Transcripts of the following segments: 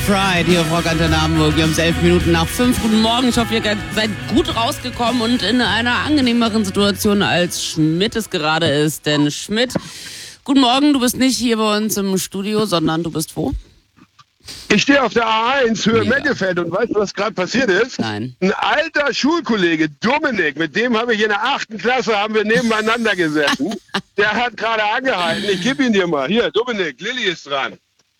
Pride hier auf Rock Antenne Hamburg. Wir haben es 11 Minuten nach 5. Guten Morgen. Ich hoffe, ihr seid gut rausgekommen und in einer angenehmeren Situation, als Schmidt es gerade ist. Denn Schmidt, guten Morgen, du bist nicht hier bei uns im Studio, sondern du bist wo? Ich stehe auf der A1 Höhe Meckefeld und weißt du, was gerade passiert ist? Nein. Ein alter Schulkollege, Dominik, mit dem habe ich in der 8. Klasse, haben wir nebeneinander gesessen. Der hat gerade angehalten. Ich gebe ihn dir mal. Hier, Dominik, Lilly ist dran.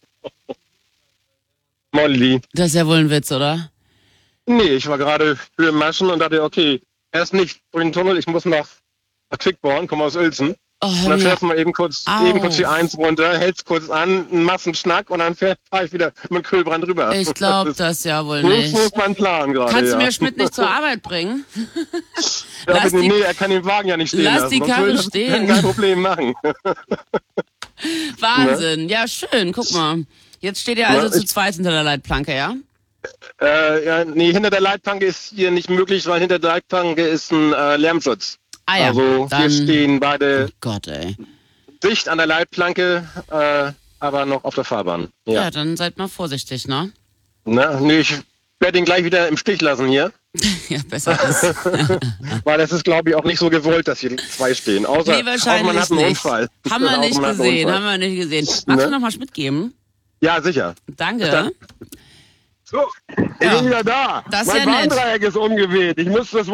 Molly. Das ist ja wohl ein Witz, oder? Nee, ich war gerade für Maschen und dachte, okay, erst nicht durch den Tunnel, ich muss nach Quickborn, komme aus Uelzen. Oh, Und dann fährst du mal eben kurz die 1 runter, hältst kurz an, einen Massenschnack und dann fahre ich wieder mit Kühlbrand rüber. Ich glaube das ja wohl nicht. Das muss man planen gerade. Kannst du mir Schmidt nicht zur Arbeit bringen? Ja, bitte, nee, er kann den Wagen ja nicht stehen lass lassen. die Karre stehen. Kein Problem machen. Wahnsinn. Ja, schön. Guck mal. Jetzt steht ihr also zu zweit hinter der Leitplanke, ja? Nee, hinter der Leitplanke ist hier nicht möglich, weil hinter der Leitplanke ist ein Lärmschutz. Ah ja, also dann, hier stehen beide Gott, ey. dicht an der Leitplanke, aber noch auf der Fahrbahn. Ja, dann seid mal vorsichtig, ne? Nee, ich werde ihn gleich wieder im Stich lassen hier. Ja, besser ist. Weil es ist, glaube ich, auch nicht so gewollt, dass hier 2 stehen. Außer, Nee, wahrscheinlich man hat einen nicht. Unfall. Haben wir nicht gesehen, Magst Ne? du noch mal Schmidt geben? Ja, sicher. Danke. So, ich bin wieder da. Das ist Mein ja nett. Warndreieck ist umgeweht. Ich muss das